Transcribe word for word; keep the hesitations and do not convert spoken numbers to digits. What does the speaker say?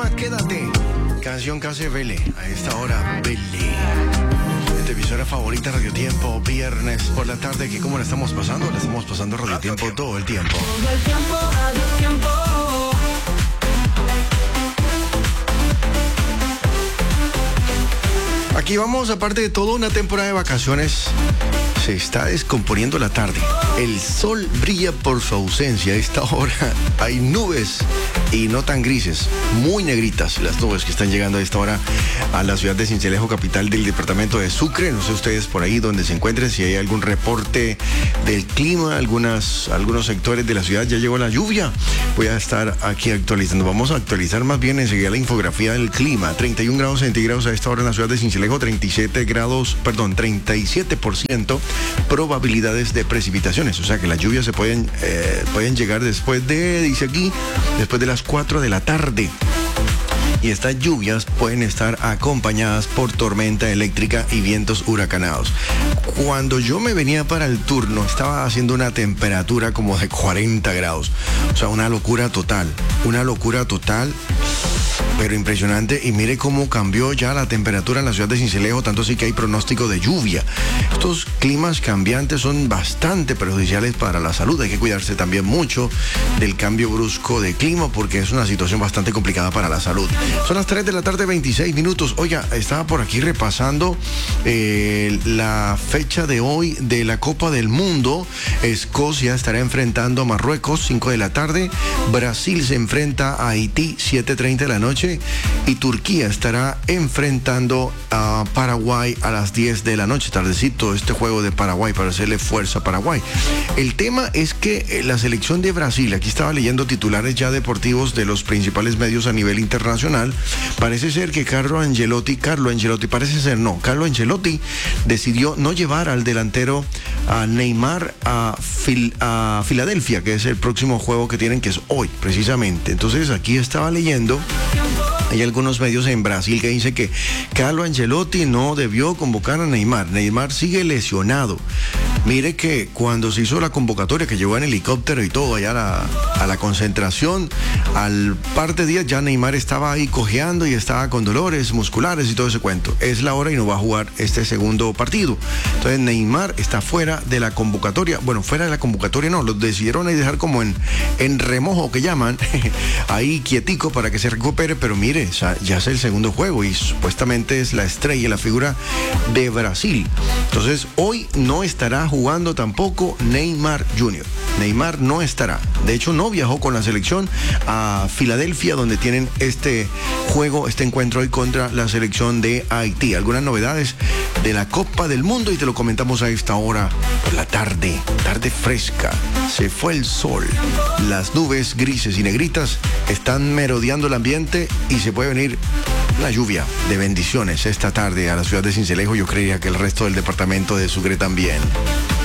Quédate, canción que hace Vele, a esta hora, Vele. De tu emisora favorita, Radio Tiempo, viernes por la tarde, que ¿cómo la estamos pasando? La estamos pasando Radio Tiempo todo el tiempo. Todo el tiempo, Radio Tiempo. Aquí vamos, aparte de todo, una temporada de vacaciones. Se está descomponiendo la tarde. El sol brilla por su ausencia. A esta hora hay nubes y no tan grises, muy negritas las nubes que están llegando a esta hora a la ciudad de Sincelejo, capital del departamento de Sucre. No sé ustedes por ahí donde se encuentren, si hay algún reporte del clima, algunas, algunos sectores de la ciudad. Ya llegó la lluvia. Voy a estar aquí actualizando. Vamos a actualizar más bien enseguida la infografía del clima. treinta y un grados centígrados a esta hora en la ciudad de Sincelejo, treinta y siete grados, perdón, treinta y siete por ciento probabilidades de precipitaciones. O sea que las lluvias se pueden, eh, pueden llegar después de, dice aquí, después de las cuatro de la tarde. Y estas lluvias pueden estar acompañadas por tormenta eléctrica y vientos huracanados. Cuando yo me venía para el turno, estaba haciendo una temperatura como de cuarenta grados. O sea, una locura total. Una locura total, pero impresionante. Y mire cómo cambió ya la temperatura en la ciudad de Sincelejo, tanto así que hay pronóstico de lluvia. Estos climas cambiantes son bastante perjudiciales para la salud. Hay que cuidarse también mucho del cambio brusco de clima, porque es una situación bastante complicada para la salud. Son las tres de la tarde, veintiséis minutos. Oiga, estaba por aquí repasando eh, la fecha de hoy de la Copa del Mundo. Escocia estará enfrentando a Marruecos, cinco de la tarde. Brasil se enfrenta a Haití, siete treinta de la noche. Y Turquía estará enfrentando a Paraguay a las diez de la noche. Tardecito este juego de Paraguay para hacerle fuerza a Paraguay. El tema es que la selección de Brasil, aquí estaba leyendo titulares ya deportivos de los principales medios a nivel internacional. Parece ser que Carlo Ancelotti, Carlo Ancelotti, parece ser no, Carlo Ancelotti decidió no llevar al delantero a Neymar a, Fil, a Filadelfia, que es el próximo juego que tienen, que es hoy, precisamente. Entonces aquí estaba leyendo. Hay algunos medios en Brasil que dicen que Carlo Ancelotti no debió convocar a Neymar. Neymar sigue lesionado. Mire que cuando se hizo la convocatoria, que llegó en helicóptero y todo allá a la, a la concentración, al par de días ya Neymar estaba ahí cojeando y estaba con dolores musculares y todo ese cuento. Es la hora y no va a jugar este segundo partido. Entonces Neymar está fuera de la convocatoria. Bueno, fuera de la convocatoria no, lo decidieron ahí dejar como en, en remojo, que llaman, ahí quietico para que se recupere, pero mire, ya es el segundo juego y supuestamente es la estrella, la figura de Brasil. Entonces hoy no estará jugando tampoco Neymar junior Neymar no estará. De hecho, no viajó con la selección a Filadelfia, donde tienen este juego, este encuentro hoy contra la selección de Haití. Algunas novedades de la Copa del Mundo y te lo comentamos a esta hora por la tarde. Tarde fresca. Se fue el sol. Las nubes grises y negritas están merodeando el ambiente y se puede venir la lluvia de bendiciones esta tarde a la ciudad de Sincelejo. Yo creería que el resto del departamento de Sucre también.